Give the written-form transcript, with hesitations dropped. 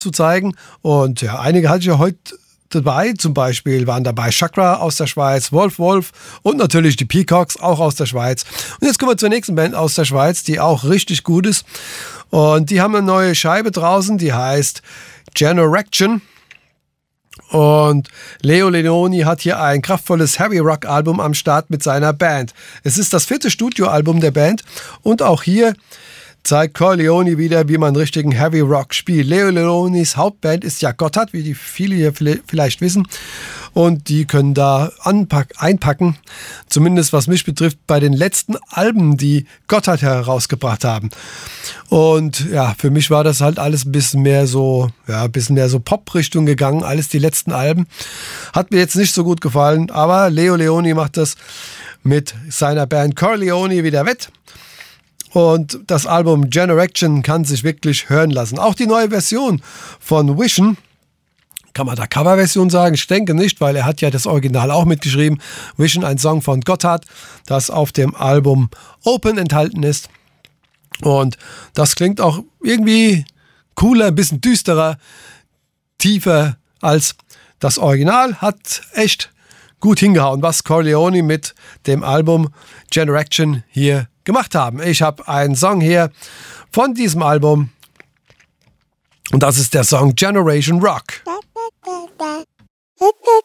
zu zeigen. Und ja, einige hatte ich ja heute dabei. Zum Beispiel waren dabei Chakra aus der Schweiz, Wolf und natürlich die Peacocks, auch aus der Schweiz. Und jetzt kommen wir zur nächsten Band aus der Schweiz, die auch richtig gut ist. Und die haben eine neue Scheibe draußen, die heißt Generation. Und Leo Leoni hat hier ein kraftvolles Heavy-Rock-Album am Start mit seiner Band. Es ist das 4. Studioalbum der Band und auch hier zeigt Corleone wieder, wie man richtigen Heavy Rock spielt. Leo Leonis Hauptband ist ja Gotthard, wie die viele hier vielleicht wissen. Und die können da einpacken, zumindest was mich betrifft, bei den letzten Alben, die Gotthard herausgebracht haben. Und ja, für mich war das halt alles ein bisschen mehr so Pop-Richtung gegangen, alles die letzten Alben. Hat mir jetzt nicht so gut gefallen, aber Leo Leoni macht das mit seiner Band Corleone wieder wett. Und das Album Generation kann sich wirklich hören lassen. Auch die neue Version von Vision, kann man da Coverversion sagen? Ich denke nicht, weil er hat ja das Original auch mitgeschrieben. Vision, ein Song von Gotthard, das auf dem Album Open enthalten ist. Und das klingt auch irgendwie cooler, ein bisschen düsterer, tiefer als das Original. Hat echt gut hingehauen, was Corleone mit dem Album Generation hier gemacht haben. Ich habe einen Song hier von diesem Album und das ist der Song Generation Rock.